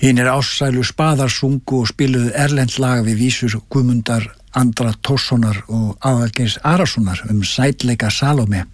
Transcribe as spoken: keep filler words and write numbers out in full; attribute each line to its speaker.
Speaker 1: Hinir ástsælu spaðar sungu og spiluðu erlent lag við vísur Guðmundar Andra Tórssonar og Aðalgeirs Arasonar um sætleika Salóme.